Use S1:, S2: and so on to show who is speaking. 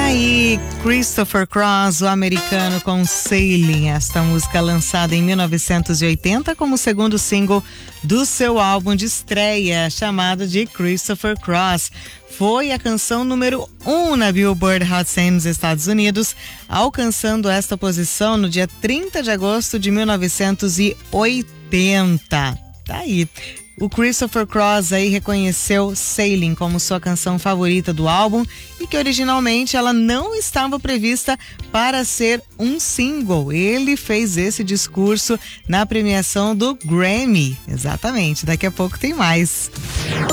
S1: Aí, Christopher Cross, o americano, com Sailing, esta música lançada em 1980 como segundo single do seu álbum de estreia, chamado de Christopher Cross. Foi a canção número 1 na Billboard Hot 100 nos Estados Unidos, alcançando esta posição no dia 30 de agosto de 1980. Tá aí. O Christopher Cross aí reconheceu Sailing como sua canção favorita do álbum e que originalmente ela não estava prevista para ser um single. Ele fez esse discurso na premiação do Grammy. Exatamente, daqui a pouco tem mais.